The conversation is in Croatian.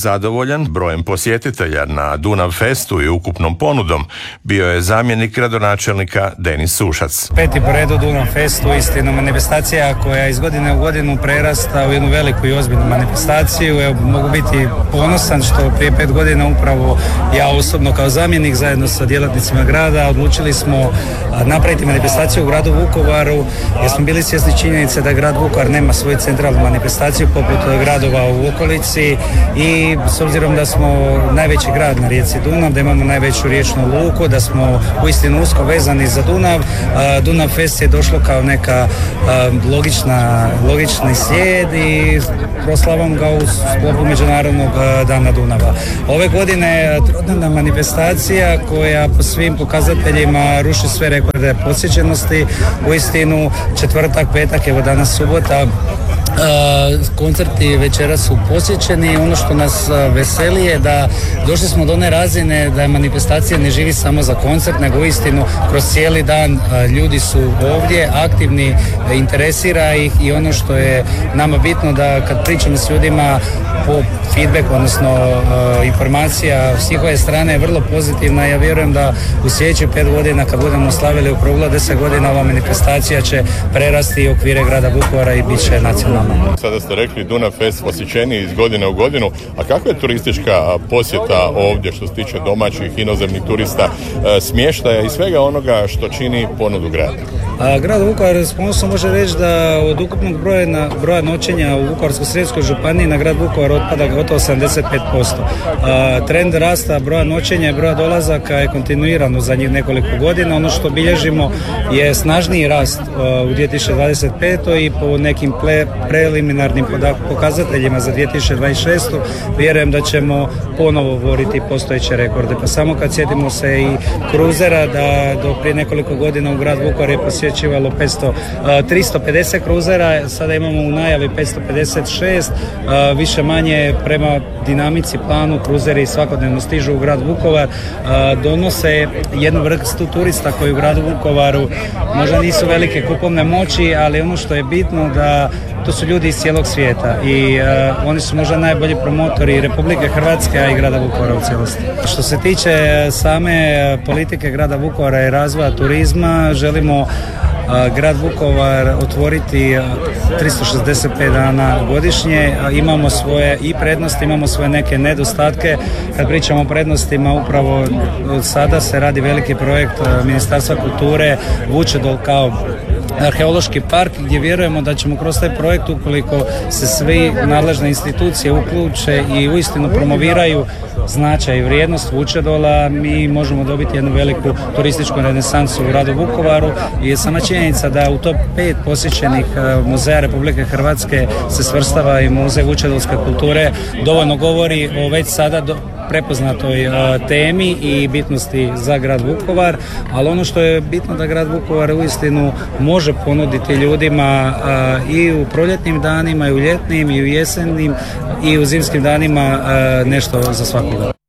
Zadovoljan brojem posjetitelja na Dunav Festu i ukupnom ponudom bio je zamjenik gradonačelnika Denis Sušac. Peti po redu Dunav Fest, uistinu manifestacija koja iz godine u godinu prerasta u jednu veliku i ozbiljnu manifestaciju. Evo, mogu biti ponosan što prije 5 godina upravo ja osobno kao zamjenik zajedno sa djelatnicima grada odlučili smo napraviti manifestaciju u gradu Vukovaru jer smo bili svjesni činjenice da grad Vukovar nema svoju centralnu manifestaciju poput gradova u okolici i s obzirom da smo najveći grad na rijeci Dunav, da imamo najveću riječnu luku, da smo uistinu usko vezani za Dunav, Dunav Fest je došlo kao neka logični slijed i proslavom ga u sklopu Međunarodnog dana Dunava. Ove godine trodnevna manifestacija koja po svim pokazateljima ruši sve rekorde posjećenosti, uistinu četvrtak, petak, evo danas subota, koncerti večera su posjećeni. Ono što nas veseli je da došli smo do one razine da manifestacija ne živi samo za koncert, nego uistinu kroz cijeli dan ljudi su ovdje aktivni, interesira ih i ono što je nama bitno da kad pričamo s ljudima po feedback, odnosno informacija s njihove strane je vrlo pozitivna. Ja vjerujem da u sljedećih 5 godina kad budemo slavili okruglo 10 godina ova manifestacija će prerasti okvire grada Vukovara i bit će nacionalna. Sada ste rekli Dunav Fest posjećeniji iz godine u godinu, a kakva je turistička posjeta ovdje što se tiče domaćih, inozemnih turista, smještaja i svega onoga što čini ponudu grada? Grad Vukovar s ponosom može reći da od ukupnog broja noćenja u Vukovarsko-srijemskoj županiji na grad Vukovar otpada gotovo 75%. Trend rasta broja noćenja i broja dolazaka je kontinuiran u zadnjih nekoliko godina. Ono što bilježimo je snažniji rast u 2025. i po nekim preliminarnim pokazateljima za 2026. vjerujem da ćemo ponovo voriti postojeće rekorde. Pa samo kad sjetimo se i kruzera da do prije nekoliko godina u grad Vukovar je posjećivalo 350 kruzera, sada imamo u najavi 556, više manje prema dinamici, planu, kruzeri svakodnevno stižu u grad Vukovar, donose jednu vrstu turista koji u gradu Vukovaru možda nisu velike kupovne moći, ali ono što je bitno da to su ljudi iz cijelog svijeta i oni su možda najbolji promotori Republike Hrvatske, a i grada Vukovara u cijelosti. Što se tiče same politike grada Vukovara i razvoja turizma, želimo grad Vukovar otvoriti 365 dana godišnje. Imamo svoje i prednosti, imamo svoje neke nedostatke. Kad pričamo o prednostima, upravo sada se radi veliki projekt Ministarstva kulture Vučedol kao arheološki park gdje vjerujemo da ćemo kroz taj projekt, ukoliko se svi nadležne institucije uključe i uistinu promoviraju značaj i vrijednost Vučedola, mi možemo dobiti jednu veliku turističku renesansu u gradu Vukovaru i sama činjenica da u top 5 posjećenih muzeja Republike Hrvatske se svrstava i muzej vučedolske kulture dovoljno govori o već sada prepoznatoj temi i bitnosti za grad Vukovar, ali ono što je bitno da grad Vukovar uistinu može ponuditi ljudima i u proljetnim danima, i u ljetnim, i u jesennim, i u zimskim danima nešto za svakoga.